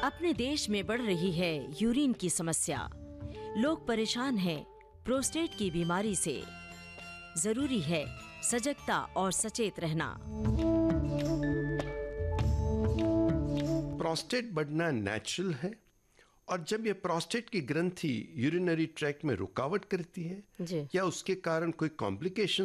अपने देश में बढ़ रही है यूरिन की समस्या। लोग परेशान हैं प्रोस्टेट की बीमारी से। जरूरी है सजगता और सचेत रहना। प्रोस्टेट बढ़ना नेचुरल है, और जब ये प्रोस्टेट की ग्रंथि यूरिनरी ट्रैक्ट में रुकावट करती है जी। या उसके कारण कोई कॉम्प्लिकेशन